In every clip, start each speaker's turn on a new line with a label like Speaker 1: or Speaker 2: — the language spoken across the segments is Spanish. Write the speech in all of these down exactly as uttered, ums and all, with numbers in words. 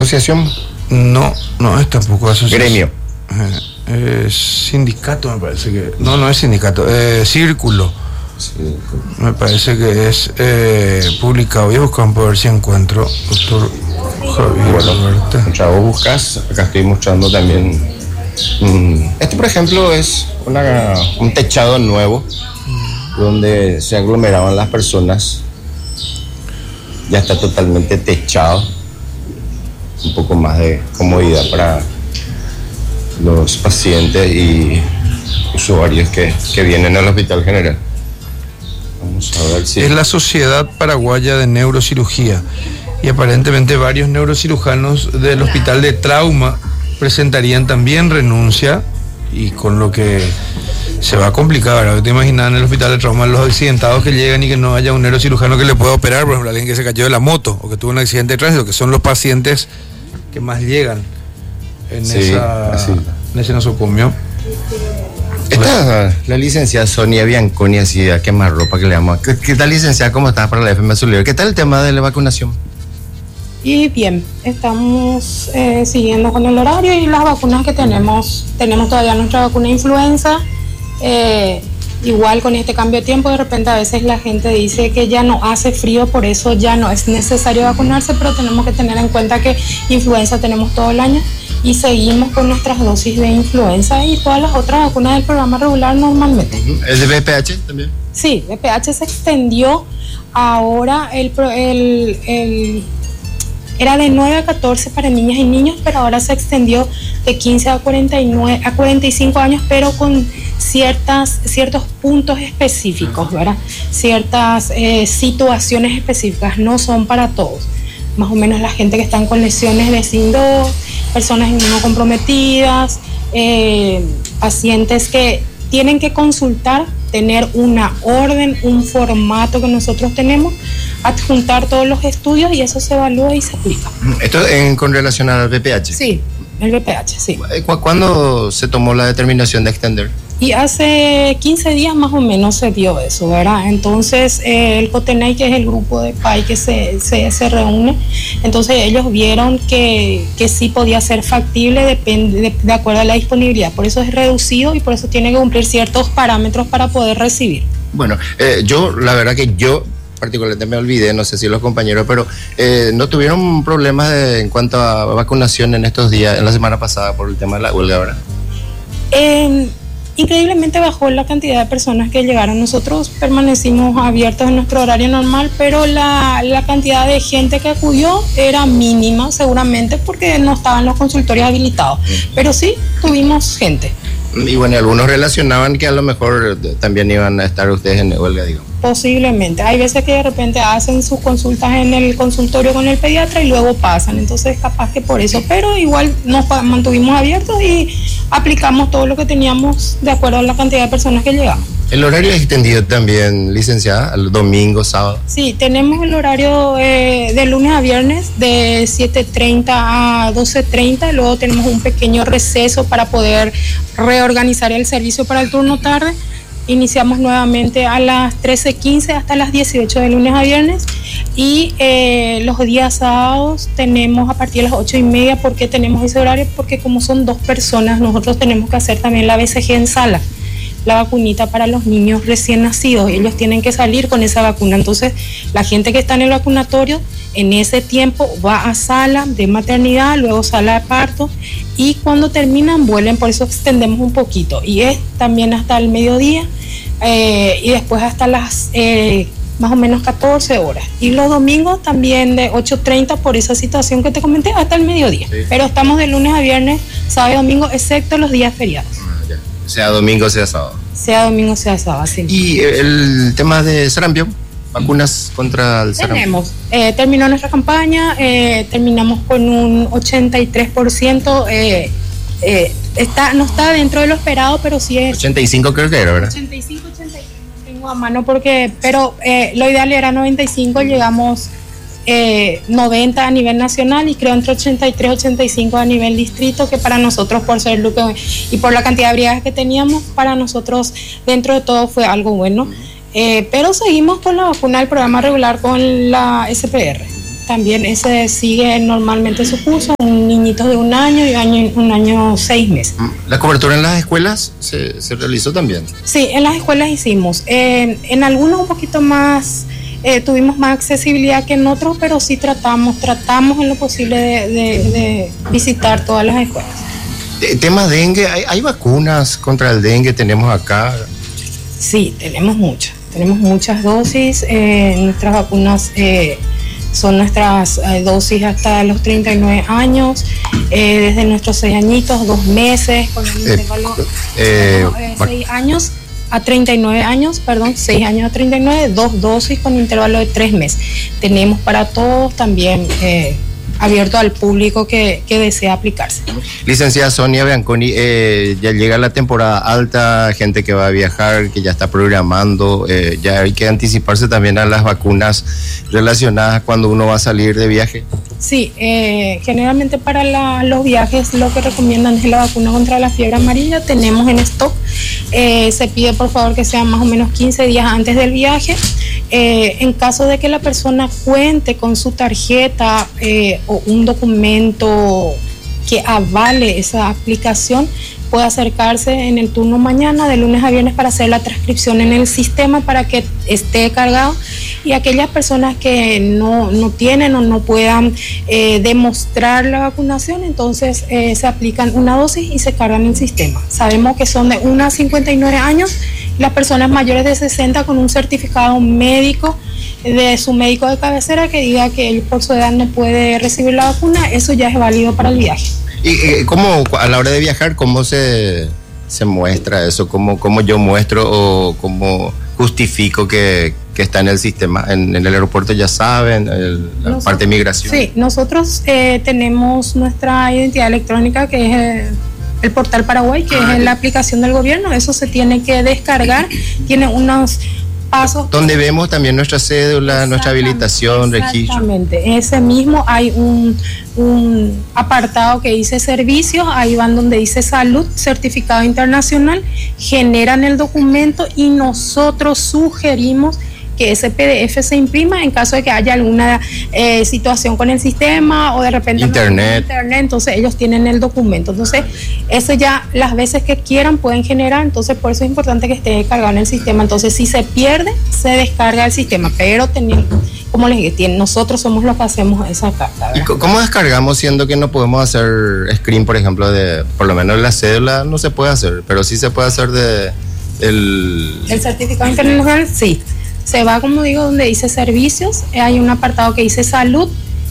Speaker 1: ¿Asociación?
Speaker 2: No, no es tampoco asociación.
Speaker 1: Gremio.
Speaker 2: Eh, eh, sindicato me parece que... No, no es sindicato, eh, círculo.
Speaker 1: Sí.
Speaker 2: Me parece que es eh, publicado. Voy a buscar para ver si encuentro, doctor Javier
Speaker 1: Bueno,
Speaker 2: Huerta.
Speaker 1: mientras vos buscas, acá estoy mostrando también. Mm, este, por ejemplo, es una, un techado nuevo donde se aglomeraban las personas. Ya está totalmente techado. Un poco más de comodidad para los pacientes y usuarios que, que vienen al Hospital General. Vamos a ver si...
Speaker 2: Es la Sociedad Paraguaya de Neurocirugía y aparentemente varios neurocirujanos del Hospital de Trauma presentarían también renuncia, y con lo que se va a complicar, ¿verdad? ¿Te imaginas en el Hospital de Trauma los accidentados que llegan y que no haya un neurocirujano que le pueda operar? Por ejemplo, alguien que se cayó de la moto o que tuvo un accidente de tránsito, que son los pacientes que más llegan en,
Speaker 1: Sí,
Speaker 2: esa,
Speaker 1: así.
Speaker 2: en ese nosocomio.
Speaker 1: Esta la licenciada Sonia Bianconi, así a quemar ropa que le damos. ¿Qué, qué tal, licenciada? ¿Cómo estás para la F M Zulier? ¿Qué tal el tema de la vacunación?
Speaker 3: Y bien, estamos eh, siguiendo con el horario y las vacunas que tenemos. Tenemos todavía nuestra vacuna de influenza. Eh, igual con este cambio de tiempo, de repente a veces la gente dice que ya no hace frío, por eso ya no es necesario vacunarse, pero tenemos que tener en cuenta que influenza tenemos todo el año y seguimos con nuestras dosis de influenza y todas las otras vacunas del programa regular normalmente.
Speaker 1: ¿Es de B P H también?
Speaker 3: Sí, B P H se extendió ahora, el, el, el era de nueve a catorce para niñas y niños, pero ahora se extendió de quince a cuarenta y nueve, a cuarenta y cinco años, pero con ciertas, ciertos puntos específicos, ¿verdad? Ciertas eh, situaciones específicas, no son para todos. Más o menos la gente que están con lesiones de S I N dos, personas inmunocomprometidas, eh, pacientes que tienen que consultar, tener una orden, un formato que nosotros tenemos, adjuntar todos los estudios y eso se evalúa y se aplica.
Speaker 1: ¿Esto en, con relación al B P H?
Speaker 3: Sí, el B P H, sí.
Speaker 1: ¿Cu- ¿Cuándo se tomó la determinación de extender?
Speaker 3: Y hace quince días más o menos se dio eso, ¿verdad? Entonces eh, el COTENEI, que es el grupo de P A I que se, se, se reúne, entonces ellos vieron que, que sí podía ser factible depende, de, de acuerdo a la disponibilidad. Por eso es reducido y por eso tiene que cumplir ciertos parámetros para poder recibir.
Speaker 1: Bueno, eh, yo, la verdad que yo particularmente me olvidé, no sé si los compañeros, pero eh, no tuvieron problemas de, en cuanto a vacunación en estos días, en la semana pasada, por el tema de la huelga, ¿verdad?
Speaker 3: Eh, Increíblemente bajó la cantidad de personas que llegaron. Nosotros permanecimos abiertos en nuestro horario normal, pero la, la cantidad de gente que acudió era mínima, seguramente porque no estaban los consultorios habilitados. Pero sí, tuvimos gente.
Speaker 1: Y bueno, algunos relacionaban que a lo mejor también iban a estar ustedes en huelga, digo.
Speaker 3: Posiblemente. Hay veces que de repente hacen sus consultas en el consultorio con el pediatra y luego pasan. Entonces, capaz que por eso. Pero igual nos mantuvimos abiertos y aplicamos todo lo que teníamos de acuerdo a la cantidad de personas que llegaban.
Speaker 1: ¿El horario es extendido también, licenciada, al domingo, sábado?
Speaker 3: Sí, tenemos el horario eh, de lunes a viernes de siete treinta a doce treinta. Luego tenemos un pequeño receso para poder reorganizar el servicio para el turno tarde. Iniciamos nuevamente a las trece quince hasta las dieciocho de lunes a viernes y eh, los días sábados tenemos a partir de las ocho y media. ¿Por qué tenemos ese horario? Porque como son dos personas, nosotros tenemos que hacer también la B C G en sala, la vacunita para los niños recién nacidos. Ellos tienen que salir con esa vacuna. Entonces, la gente que está en el vacunatorio, en ese tiempo va a sala de maternidad, luego sala de parto, y cuando terminan vuelven, por eso extendemos un poquito. Y es también hasta el mediodía, eh, y después hasta las eh, más o menos catorce horas. Y los domingos también de ocho treinta, por esa situación que te comenté, hasta el mediodía. Sí. Pero estamos de lunes a viernes, sábado y domingo, excepto los días feriados.
Speaker 1: Sea domingo, sea sábado.
Speaker 3: Sea domingo, sea sábado, sí.
Speaker 1: ¿Y el tema de sarampión? ¿Vacunas contra el sarampión?
Speaker 3: Tenemos. Eh, terminó nuestra campaña, eh, terminamos con un ochenta y tres por ciento. Eh, eh, está, no está dentro de lo esperado, pero sí es...
Speaker 1: ochenta y cinco creo que era, ¿verdad?
Speaker 3: ochenta y cinco, ochenta y tres, no tengo a mano porque... Pero eh, lo ideal era noventa y cinco, llegamos... Eh, noventa a nivel nacional y creo entre ochenta y tres, ochenta y cinco a nivel distrito, que para nosotros, por ser lo que y por la cantidad de brigadas que teníamos, para nosotros dentro de todo fue algo bueno. Eh, pero seguimos con la vacuna del programa regular con la S P R. también ese sigue normalmente su curso, un niñito de un año y año, un año seis meses.
Speaker 1: ¿La cobertura en las escuelas se, se realizó también?
Speaker 3: Sí, en las escuelas hicimos. Eh, en algunos un poquito más, eh, tuvimos más accesibilidad que en otros, pero sí tratamos, tratamos en lo posible de, de, de visitar todas las escuelas.
Speaker 1: El tema dengue, ¿hay, ¿hay vacunas contra el dengue? Tenemos acá.
Speaker 3: Sí, tenemos muchas. Tenemos muchas dosis. Eh, nuestras vacunas eh, son nuestras eh, dosis hasta los treinta y nueve años, eh, desde nuestros seis añitos, dos meses, con el intervalo eh, eh, eh, seis años a treinta y nueve años, perdón, seis años a treinta y nueve, dos dosis con intervalo de tres meses. Tenemos para todos también. Eh, abierto al público que, que desea aplicarse.
Speaker 1: Licenciada Sonia Bianconi, eh, ya llega la temporada alta, gente que va a viajar, que ya está programando, eh, ya hay que anticiparse también a las vacunas relacionadas cuando uno va a salir de viaje.
Speaker 3: Sí, eh, generalmente para la, los viajes lo que recomiendan es la vacuna contra la fiebre amarilla, tenemos en stock, eh, se pide por favor que sea más o menos quince días antes del viaje. Eh, en caso de que la persona cuente con su tarjeta eh, o un documento que avale esa aplicación, puede acercarse en el turno mañana de lunes a viernes para hacer la transcripción en el sistema para que esté cargado, y aquellas personas que no, no tienen o no puedan eh, demostrar la vacunación, entonces eh, se aplican una dosis y se cargan en el sistema. Sabemos que son de uno a cincuenta y nueve años, las personas mayores de sesenta con un certificado médico de su médico de cabecera que diga que él por su edad no puede recibir la vacuna, eso ya es válido para el viaje.
Speaker 1: ¿Y cómo a la hora de viajar, cómo se, se muestra eso? ¿Cómo, cómo yo muestro o cómo justifico que, que está en el sistema? En, en el aeropuerto ya saben, el, la nosotros, parte de migración.
Speaker 3: Sí, nosotros eh, tenemos nuestra identidad electrónica que es el, el portal Paraguay, que ah, es la aplicación del gobierno, eso se tiene que descargar, tiene unos pasos.
Speaker 1: Donde vemos también nuestra cédula, nuestra habilitación, registro.
Speaker 3: Exactamente, ese mismo hay un, un apartado que dice servicios, ahí van donde dice salud, certificado internacional, generan el documento y nosotros sugerimos que ese P D F se imprima en caso de que haya alguna eh, situación con el sistema o de repente
Speaker 1: internet.
Speaker 3: No internet, entonces ellos tienen el documento, entonces eso ya las veces que quieran pueden generar, entonces por eso es importante que esté descargado en el sistema, entonces si se pierde se descarga el sistema, pero teniendo, como les dije, nosotros somos los que hacemos esa carta, ¿verdad?
Speaker 1: ¿Y cómo descargamos siendo que no podemos hacer screen, por ejemplo, de, por lo menos la cédula no se puede hacer, pero sí se puede hacer de el...
Speaker 3: el certificado internacional, sí. Se va, como digo, donde dice servicios, hay un apartado que dice salud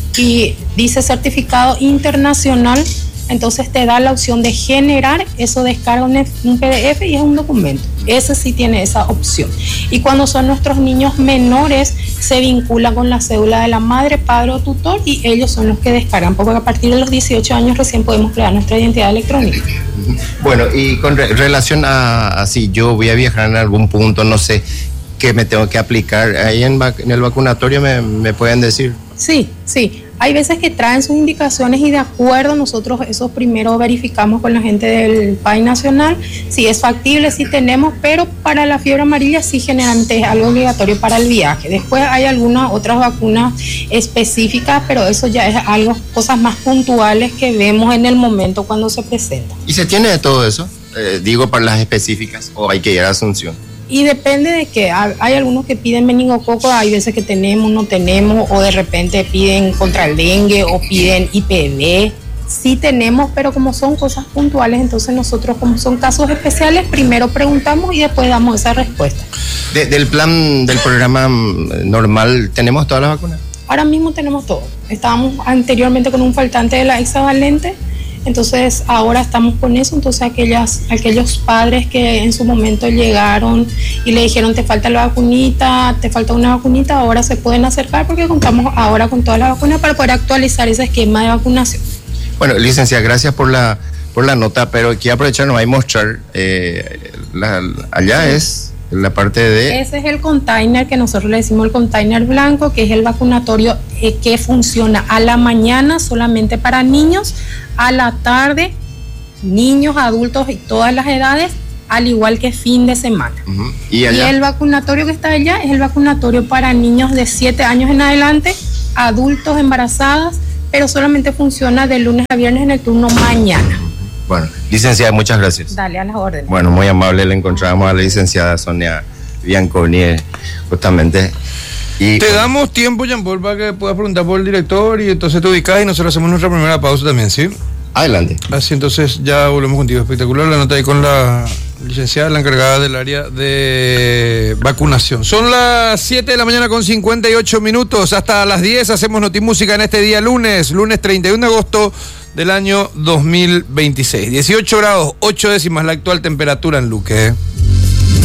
Speaker 3: y dice certificado internacional, entonces te da la opción de generar, eso descarga un P D F y es un documento, ese sí tiene esa opción. Y cuando son nuestros niños menores, se vincula con la cédula de la madre, padre o tutor y ellos son los que descargan, porque a partir de los dieciocho años recién podemos crear nuestra identidad electrónica.
Speaker 1: Bueno, y con re- relación a, a si yo voy a viajar en algún punto, no sé, que me tengo que aplicar ahí en, vac- en el vacunatorio, me, me pueden decir.
Speaker 3: Sí, sí, hay veces que traen sus indicaciones y de acuerdo nosotros eso primero verificamos con la gente del P A I nacional si es factible, si tenemos, pero para la fiebre amarilla sí generalmente es algo obligatorio para el viaje. Después hay algunas otras vacunas específicas, pero eso ya es algo, cosas más puntuales que vemos en el momento cuando se presenta.
Speaker 1: ¿Y se tiene de todo eso? Eh, digo, para las específicas, o hay que ir a Asunción.
Speaker 3: Y depende de que hay algunos que piden meningococo, hay veces que tenemos, no tenemos, o de repente piden contra el dengue o piden I P V. Sí tenemos, pero como son cosas puntuales, entonces nosotros, como son casos especiales, primero preguntamos y después damos esa respuesta.
Speaker 1: De, del plan del programa normal, ¿tenemos todas las vacunas?
Speaker 3: Ahora mismo tenemos todo. Estábamos anteriormente con un faltante de la hexavalente, entonces ahora estamos con eso, entonces aquellas, aquellos padres que en su momento llegaron y le dijeron te falta la vacunita, te falta una vacunita, ahora se pueden acercar porque contamos ahora con todas las vacunas para poder actualizar ese esquema de vacunación.
Speaker 1: Bueno, licenciada, gracias por la por la nota, pero quiero aprovechar, nos va a mostrar, eh, la, allá es la parte de...
Speaker 3: Ese es el container que nosotros le decimos el container blanco, que es el vacunatorio eh, que funciona a la mañana solamente para niños, a la tarde niños, adultos y todas las edades, al igual que fin de semana.
Speaker 1: Uh-huh. ¿Y allá?
Speaker 3: Y el vacunatorio que está allá es el vacunatorio para niños de siete años en adelante adultos, embarazadas, pero solamente funciona de lunes a viernes en el turno mañana.
Speaker 1: Bueno, licenciada, muchas gracias.
Speaker 3: Dale, a las órdenes.
Speaker 1: Bueno, muy amable, le encontramos a la licenciada Sonia Bianconi, justamente. Y
Speaker 2: te damos tiempo, Jean Paul, para que puedas preguntar por el director y entonces te ubicas y nosotros hacemos nuestra primera pausa también, ¿sí?
Speaker 1: Adelante.
Speaker 2: Así entonces ya volvemos contigo. Espectacular la nota ahí con la licenciada, la encargada del área de vacunación. Son las siete de la mañana con cincuenta y ocho minutos. Hasta las diez hacemos Notimúsica en este día lunes, lunes treinta y uno de agosto del año dos mil veintiséis. dieciocho grados, ocho décimas la actual temperatura en Luque.